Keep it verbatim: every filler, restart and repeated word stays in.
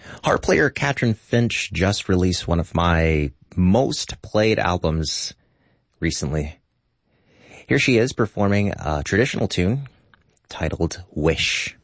Harp player Catherine Finch just released one of my most played albums recently. Here she is performing a traditional tune titled Wish.